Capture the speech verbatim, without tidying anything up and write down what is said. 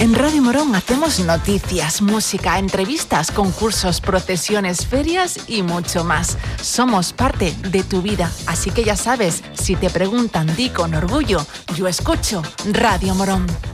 En Radio Morón hacemos noticias, música, entrevistas, concursos, procesiones, ferias y mucho más. Somos parte de tu vida, así que ya sabes, si te preguntan, di con orgullo, yo escucho Radio Morón.